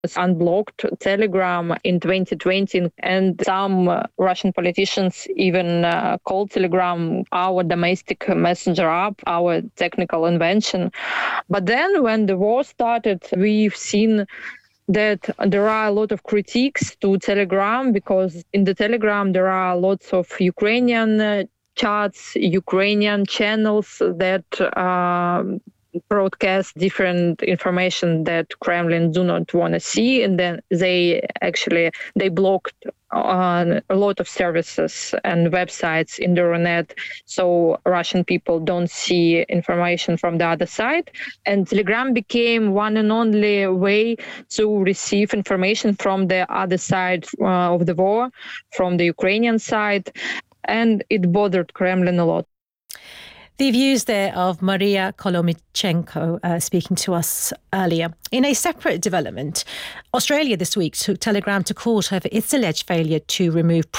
unblocked Telegram in 2020, and some Russian politicians even called Telegram our domestic messenger app, our technical invention. But then when the war started, we've seen that there are a lot of critiques to Telegram, because in the Telegram there are lots of Ukrainian chats, Ukrainian channels that broadcast different information that Kremlin do not want to see, and then they blocked a lot of services and websites in the Internet, so Russian people don't see information from the other side. And Telegram became one and only way to receive information from the other side of the war, from the Ukrainian side, and it bothered Kremlin a lot. The views there of Maria Kolomichenko speaking to us earlier. In a separate development, Australia this week took Telegram to court over its alleged failure to remove